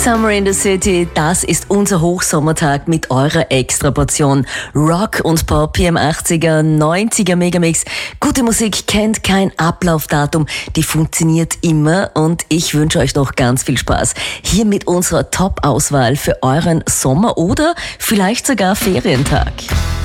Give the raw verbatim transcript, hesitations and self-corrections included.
Summer in the City, das ist unser Hochsommertag mit eurer Extraportion Rock und Pop hier im achtziger, neunziger Megamix. Gute Musik kennt kein Ablaufdatum, die funktioniert immer und ich wünsche euch noch ganz viel Spaß hier mit unserer Top-Auswahl für euren Sommer- oder vielleicht sogar Ferientag.